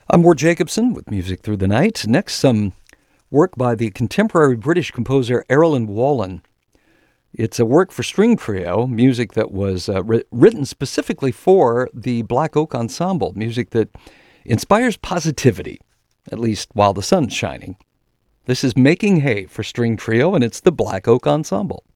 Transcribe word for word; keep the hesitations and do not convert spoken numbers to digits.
I'm Ward Jacobson with Music Through the Night. Next, some work by the contemporary British composer Erilyn Wallen. It's a work for string trio, music that was uh, ri- written specifically for the Black Oak Ensemble, music that inspires positivity, at least while the sun's shining. This is Making Hay for string trio, and it's the Black Oak Ensemble.